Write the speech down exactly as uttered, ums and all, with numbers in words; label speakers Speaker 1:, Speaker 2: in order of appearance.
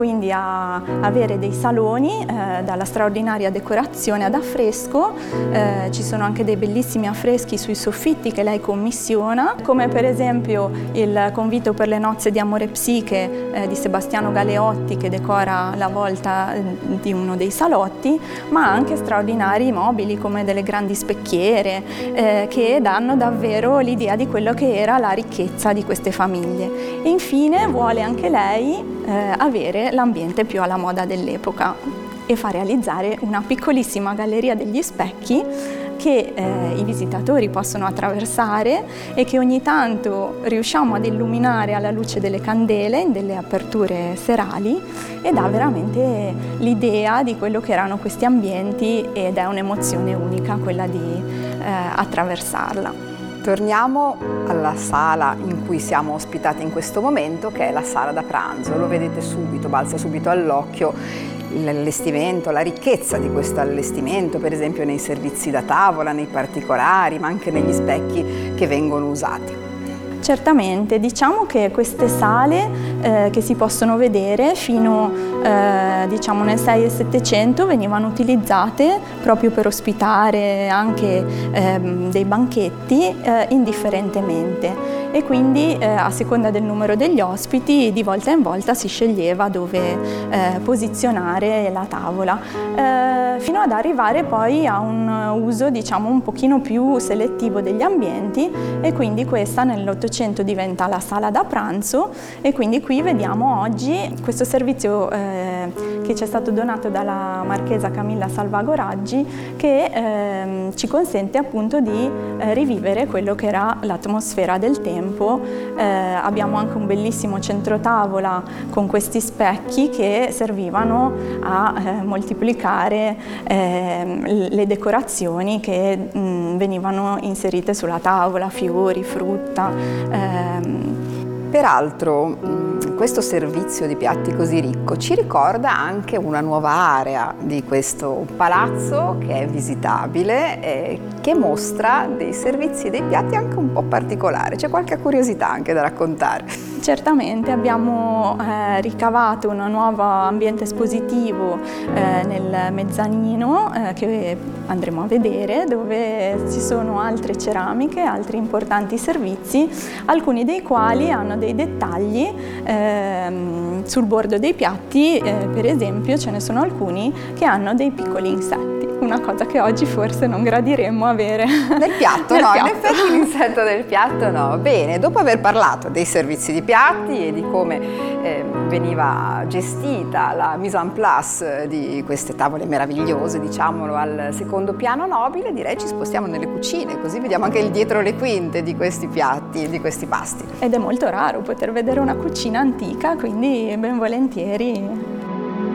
Speaker 1: Quindi a avere dei saloni eh, dalla straordinaria decorazione ad affresco, eh, ci sono anche dei bellissimi affreschi sui soffitti che lei commissiona, come per esempio il convito per le nozze di Amore e Psiche eh, di Sebastiano Galeotti, che decora la volta eh, di uno dei salotti, ma anche straordinari mobili come delle grandi specchiere eh, che danno davvero l'idea di quello che era la ricchezza di queste famiglie. E infine vuole anche lei eh, avere l'ambiente più alla moda dell'epoca e fa realizzare una piccolissima galleria degli specchi che eh, i visitatori possono attraversare e che ogni tanto riusciamo ad illuminare alla luce delle candele in delle aperture serali, e dà veramente l'idea di quello che erano questi ambienti, ed è un'emozione unica quella di eh, attraversarla.
Speaker 2: Torniamo alla sala in cui siamo ospitati in questo momento, che è la sala da pranzo. Lo vedete subito, balza subito all'occhio l'allestimento, la ricchezza di questo allestimento, per esempio nei servizi da tavola, nei particolari, ma anche negli specchi che vengono usati.
Speaker 1: Certamente, diciamo che queste sale eh, che si possono vedere fino eh, diciamo nel Seicento e Settecento venivano utilizzate proprio per ospitare anche eh, dei banchetti eh, indifferentemente, e quindi eh, a seconda del numero degli ospiti di volta in volta si sceglieva dove eh, posizionare la tavola, eh, fino ad arrivare poi a un uso diciamo un pochino più selettivo degli ambienti, e quindi questa nell'Ottocento diventa la sala da pranzo. E quindi qui vediamo oggi questo servizio eh, che ci è stato donato dalla marchesa Camilla Salvagoraggi, che eh, ci consente appunto di eh, rivivere quello che era l'atmosfera del tempo. Eh, abbiamo anche un bellissimo centrotavola con questi specchi che servivano a eh, moltiplicare eh, le decorazioni che mh, venivano inserite sulla tavola, fiori, frutta. Ehm.
Speaker 2: Peraltro questo servizio di piatti così ricco ci ricorda anche una nuova area di questo palazzo che è visitabile e che mostra dei servizi e dei piatti anche un po' particolari. C'è qualche curiosità anche da raccontare.
Speaker 1: Certamente abbiamo eh, ricavato un nuovo ambiente espositivo eh, nel mezzanino eh, che andremo a vedere, dove ci sono altre ceramiche, altri importanti servizi, alcuni dei quali hanno dei dettagli ehm, sul bordo dei piatti. Eh, per esempio ce ne sono alcuni che hanno dei piccoli insetti, una cosa che oggi forse non gradiremmo avere
Speaker 2: nel piatto.
Speaker 1: nel
Speaker 2: no,
Speaker 1: piatto.
Speaker 2: In effetti l'insetto del piatto no. Bene, dopo aver parlato dei servizi di piatti e di come eh, veniva gestita la mise en place di queste tavole meravigliose, diciamolo, al secondo piano nobile, direi ci spostiamo nelle cucine, così vediamo anche il dietro le quinte di questi piatti, di questi pasti.
Speaker 1: Ed è molto raro poter vedere una cucina antica, quindi ben volentieri